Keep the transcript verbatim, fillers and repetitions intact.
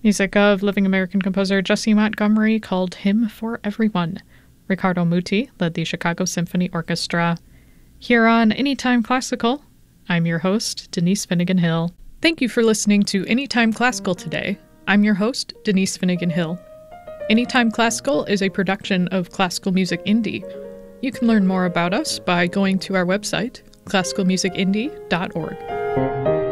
Music of living American composer Jessie Montgomery called Hymn for Everyone. Riccardo Muti led the Chicago Symphony Orchestra. Here on Anytime Classical, I'm your host, Denise Finnegan Hill. Thank you for listening to Anytime Classical today. I'm your host, Denise Finnegan Hill. Anytime Classical is a production of Classical Music Indie. You can learn more about us by going to our website, classical music indie dot org.